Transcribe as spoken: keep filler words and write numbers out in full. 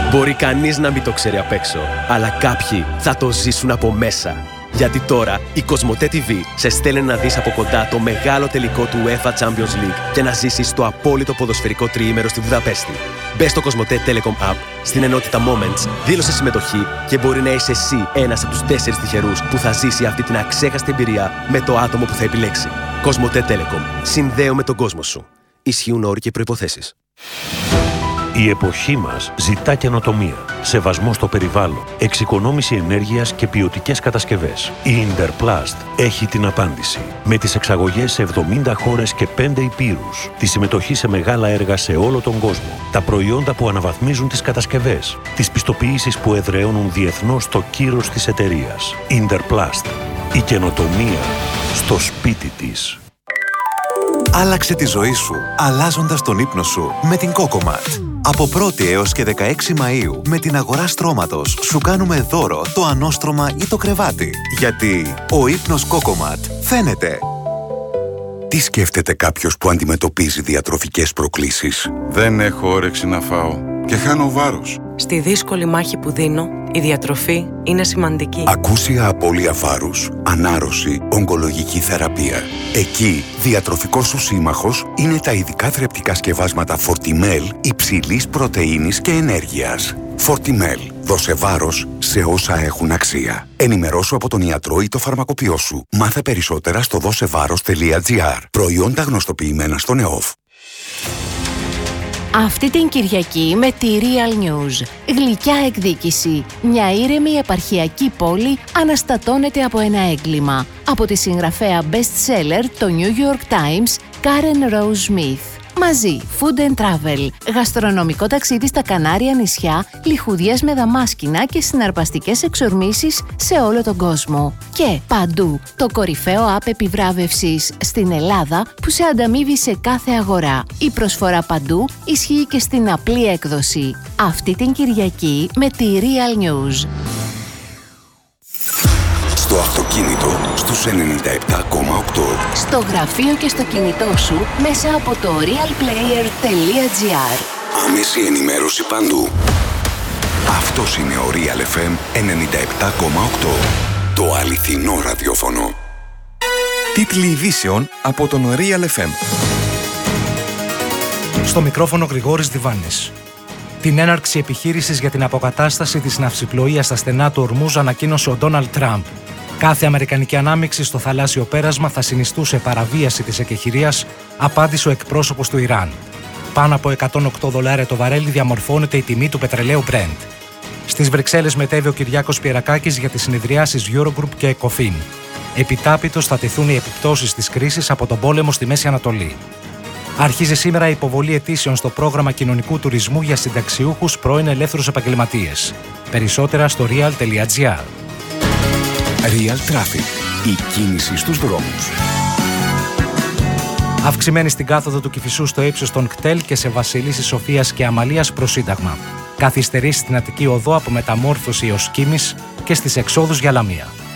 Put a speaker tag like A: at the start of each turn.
A: Μπορεί κανείς να μην το ξέρει απ' έξω, αλλά κάποιοι θα το ζήσουν από μέσα. Γιατί τώρα η Κοσμοτέ τι βι σε στέλνει να δεις από κοντά το μεγάλο τελικό του UEFA Champions League και να ζήσεις το απόλυτο ποδοσφαιρικό τριήμερο στη Βουδαπέστη. Μπες στο Κοσμοτέ Telecom App, στην ενότητα Moments, δήλωσε συμμετοχή και μπορεί να είσαι εσύ ένας από τους τέσσερις τυχερούς που θα ζήσει αυτή την αξέχαστη εμπειρία με το άτομο που θα επιλέξει. Κοσμοτέ Telecom. Συνδέω τον κόσμο σου. Ισχύουν όροι και προϋποθέσεις.
B: Η εποχή μας ζητά καινοτομία, σεβασμό στο περιβάλλον, εξοικονόμηση ενέργειας και ποιοτικές κατασκευές. Η Interplast έχει την απάντηση. Με τις εξαγωγές σε εβδομήντα χώρες και πέντε υπήρους, τη συμμετοχή σε μεγάλα έργα σε όλο τον κόσμο, τα προϊόντα που αναβαθμίζουν τις κατασκευές, τις πιστοποιήσεις που εδραιώνουν διεθνώς το κύρος της εταιρείας. Interplast. Η καινοτομία στο σπίτι της.
C: Άλλαξε τη ζωή σου, αλλάζοντας τον ύπνο σου με την Cocomat. Από πρώτη έως και δεκαέξι Μαΐου, με την αγορά στρώματος, σου κάνουμε δώρο το ανώστρωμα ή το κρεβάτι. Γιατί ο ύπνος Cocomat φαίνεται.
D: Τι σκέφτεται κάποιος που αντιμετωπίζει διατροφικές προκλήσεις?
E: Δεν έχω όρεξη να φάω και χάνω βάρος.
F: Στη δύσκολη μάχη που δίνω, η διατροφή είναι σημαντική.
D: Ακούσια απώλεια βάρους, ανάρρωση, ογκολογική θεραπεία. Εκεί, διατροφικός σου σύμμαχος είναι τα ειδικά θρεπτικά σκευάσματα Fortimel υψηλής πρωτεΐνης και ενέργειας. Fortimel. Δώσε βάρος σε όσα έχουν αξία. Ενημερώσου από τον ιατρό ή το φαρμακοποιό σου. Μάθε περισσότερα στο δώσεβάρος τελεία τζι άρ. Προϊόντα γνωστοποιημένα στον ΕΟΦ.
G: Αυτή την Κυριακή με τη Real News. Γλυκιά εκδίκηση. Μια ήρεμη επαρχιακή πόλη αναστατώνεται από ένα έγκλημα. Από τη συγγραφέα best-seller το New York Times, Karen Rose Smith. Μαζί, food and travel, γαστρονομικό ταξίδι στα Κανάρια νησιά, λιχουδιές με δαμάσκηνα και συναρπαστικές εξορμήσεις σε όλο τον κόσμο. Και παντού, το κορυφαίο app επιβράβευσης στην Ελλάδα που σε ανταμείβει σε κάθε αγορά. Η προσφορά παντού ισχύει και στην απλή έκδοση. Αυτή την Κυριακή με τη Real News.
D: Στο αυτοκίνητο στους ενενήντα επτά κόμμα οκτώ.
G: Στο γραφείο και στο κινητό σου μέσα από το realplayer τελεία τζι άρ.
D: Άμεση ενημέρωση παντού. Αυτός είναι ο Real εφ εμ ενενήντα επτά κόμμα οκτώ. Το αληθινό ραδιόφωνο.
H: Τίτλοι ειδήσεων από τον Real εφ εμ. Στο μικρόφωνο Γρηγόρης Διβάνης. Την έναρξη επιχείρησης για την αποκατάσταση της ναυσιπλοείας στα στενά του Ορμούζ ανακοίνωσε ο Ντόναλντ Τραμπ. Κάθε αμερικανική ανάμειξη στο θαλάσσιο πέρασμα θα συνιστούσε παραβίαση της εκεχηρίας, απάντησε ο εκπρόσωπος του Ιράν. Πάνω από εκατόν οκτώ δολάρια το βαρέλι διαμορφώνεται η τιμή του πετρελαίου Brent. Στις Βρυξέλλες μετέβη ο Κυριάκος Πιερακάκης για τις συνεδριάσεις Eurogroup και ECOFIN. Επιτάπητος θα τεθούν οι επιπτώσεις της κρίσης από τον πόλεμο στη Μέση Ανατολή. Αρχίζει σήμερα η υποβολή αιτήσεων στο πρόγραμμα κοινωνικού τουρισμού για συνταξιούχους πρώην ελεύθερους επαγγελματίες. Περισσότερα στο real τελεία τζι άρ.
D: Real Traffic. Η κίνηση στους δρόμους.
H: Αυξημένη στην κάθοδο του Κηφισού στο ύψος των κτέλ και σε Βασιλίσσης Σοφίας και Αμαλίας προς Σύνταγμα. Καθυστερήσει στην Αττική Οδό από Μεταμόρφωση έως Κίμης και στις εξόδους για Λαμία.